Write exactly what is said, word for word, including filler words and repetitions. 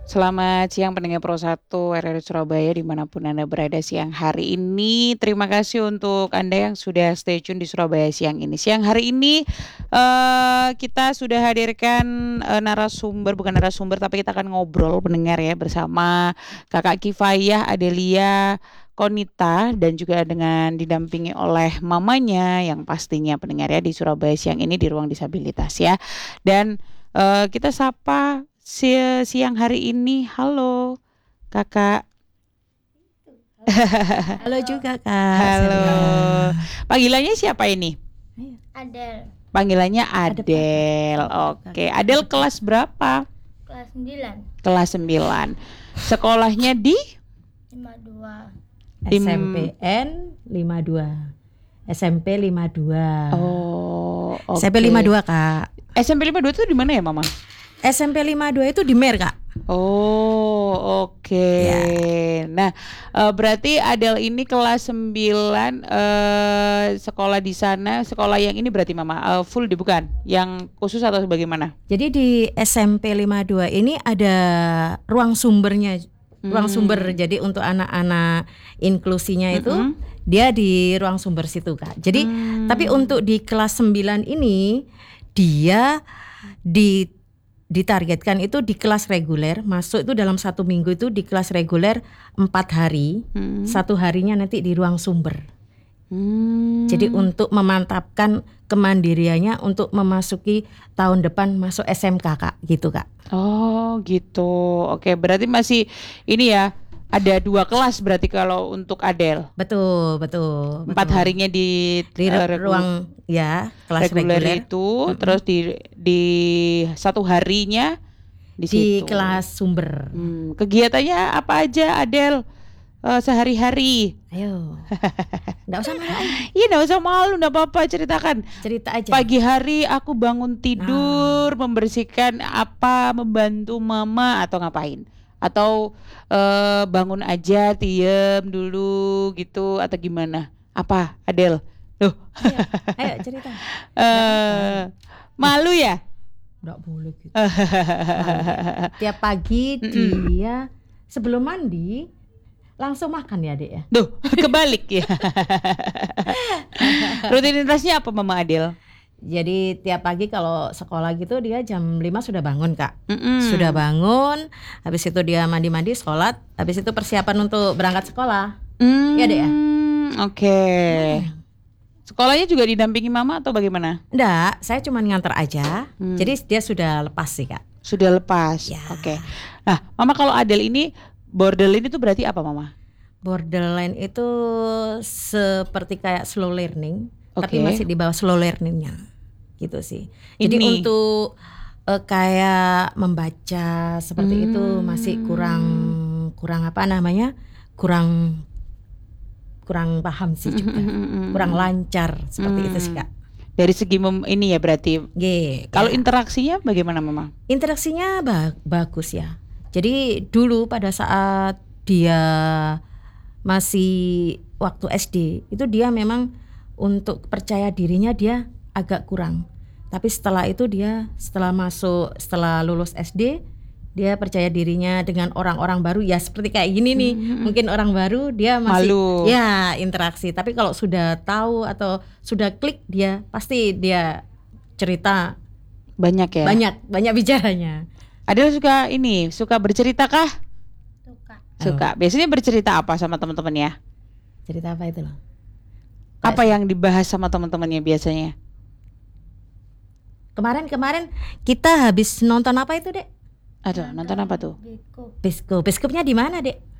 Selamat siang pendengar Pro satu R R Surabaya dimanapun Anda berada siang hari ini. Terima kasih untuk Anda yang sudah stay tune di Surabaya siang ini. Siang hari ini eh kita sudah hadirkan eh, narasumber, bukan narasumber tapi kita akan ngobrol pendengar ya bersama Kakak Kifayah Adelia Konita dan juga dengan didampingi oleh mamanya yang pastinya pendengar ya di Surabaya siang ini di ruang disabilitas ya. Dan eh, kita sapa Si- siang hari ini. Halo, Kakak. Halo juga Kak Halo. Celia. Panggilannya siapa ini? Adel, Panggilannya Ada Adel. Pak. Oke, Adel kelas berapa? kelas sembilan, Kelas sembilan. Sekolahnya di lima puluh dua. Tim- S M P N lima puluh dua. S M P lima puluh dua. Oh, oke. S M P lima puluh dua Kak. S M P lima puluh dua itu di mana ya, Mama? S M P lima puluh dua itu di Mer Kak. Oh, oke. Ya. Nah, eh, berarti Adel ini kelas sembilan eh sekolah di sana, sekolah yang ini berarti Mama eh, full di bukan? Yang khusus atau bagaimana? Jadi di S M P lima puluh dua ini ada ruang sumbernya. Ruang Hmm. sumber. Jadi untuk anak-anak inklusinya itu Mm-mm. dia di ruang sumber situ Kak. Jadi Hmm. tapi untuk di kelas sembilan ini dia di ditargetkan itu di kelas reguler, masuk itu dalam satu minggu itu di kelas reguler empat hari, Hmm. satu harinya nanti di ruang sumber. Hmm. Jadi untuk memantapkan kemandiriannya untuk memasuki tahun depan masuk S M K Kak, gitu Kak. Oh, gitu. Oke, berarti masih ini ya. Ada dua kelas berarti kalau untuk Adel. Betul, betul. Empat betul. harinya di, di eh, ru- regu- ruang ya kelas reguler reguler itu, terus di di satu harinya di, di situ. kelas sumber. Hmm, kegiatannya apa aja Adel eh, sehari-hari? Ayo, nggak usah marah, ayo. Iya, nggak usah malu, nggak apa-apa, ceritakan. Cerita aja. Pagi hari aku bangun tidur, membersihkan apa, membantu mama atau ngapain? Atau eh, bangun aja, diem dulu gitu atau gimana? Apa, Adel? Loh, Ayo, ayo cerita. eh, malu ya? Nggak boleh gitu. Malu. Tiap pagi dia sebelum mandi langsung makan ya Dek ya. Duh, kebalik ya. Rutinitasnya apa Mama Adel? Jadi tiap pagi kalau sekolah gitu dia jam lima sudah bangun Kak. Mm-mm. Sudah bangun, habis itu dia mandi-mandi, sholat, habis itu persiapan untuk berangkat sekolah. Hmm, Iya, Dek, ya? Oke. Sekolahnya juga didampingi Mama atau bagaimana? Enggak, saya cuma nganter aja. Hmm. Jadi dia sudah lepas sih Kak. Sudah lepas. Ya. Oke. Nah, Mama kalau Adel ini borderline itu berarti apa Mama? Borderline itu seperti kayak slow learning, tapi Oke. masih di bawah slow learningnya, gitu sih. Jadi Ini. untuk eh, kayak membaca seperti Hmm. itu masih kurang kurang apa namanya, kurang kurang paham sih juga, Mm-mm. kurang lancar seperti itu sih Kak. Dari segi mem- ini ya berarti. G. Kalau interaksinya bagaimana Mama? Interaksinya ba- bagus ya. Jadi dulu pada saat dia masih waktu S D itu dia memang untuk percaya dirinya dia agak kurang. Tapi setelah itu dia setelah masuk setelah lulus S D dia percaya dirinya dengan orang-orang baru ya seperti kayak gini nih. Mungkin orang baru dia masih Malu. ya interaksi. Tapi kalau sudah tahu atau sudah klik dia pasti dia cerita Banyak ya? banyak banyak bicaranya. Adel suka ini, suka bercerita kah? Suka. Suka. Biasanya bercerita apa sama teman-teman ya? Cerita apa itu loh? Apa yang dibahas sama teman-temannya biasanya? Kemarin-kemarin kita habis nonton apa itu Dek? Aduh, nonton apa tuh? Beko. Biskop. Biskopnya di mana Dek?